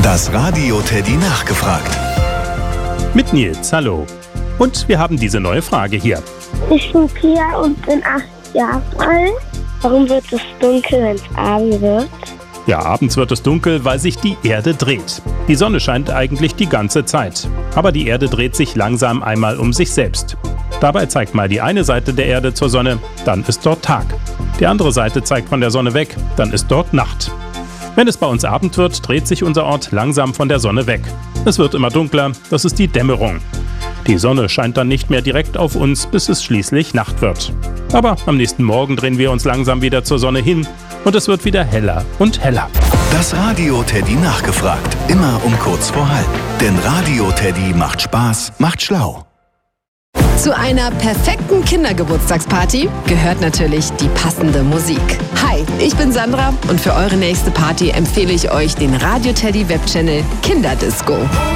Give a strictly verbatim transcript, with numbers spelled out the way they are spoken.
Das Radio Teddy nachgefragt. Mit Nils, hallo. Und wir haben diese neue Frage hier. Ich bin Pia und bin acht Jahre alt. Warum wird es dunkel, wenn es Abend wird? Ja, abends wird es dunkel, weil sich die Erde dreht. Die Sonne scheint eigentlich die ganze Zeit. Aber die Erde dreht sich langsam einmal um sich selbst. Dabei zeigt mal die eine Seite der Erde zur Sonne, dann ist dort Tag. Die andere Seite zeigt von der Sonne weg, dann ist dort Nacht. Wenn es bei uns Abend wird, dreht sich unser Ort langsam von der Sonne weg. Es wird immer dunkler, das ist die Dämmerung. Die Sonne scheint dann nicht mehr direkt auf uns, bis es schließlich Nacht wird. Aber am nächsten Morgen drehen wir uns langsam wieder zur Sonne hin und es wird wieder heller und heller. Das Radio Teddy nachgefragt. Immer um kurz vor halb. Denn Radio Teddy macht Spaß, macht schlau. Zu einer perfekten Kindergeburtstagsparty gehört natürlich die passende Musik. Hi, ich bin Sandra und für eure nächste Party empfehle ich euch den Radio Teddy Webchannel Kinderdisco.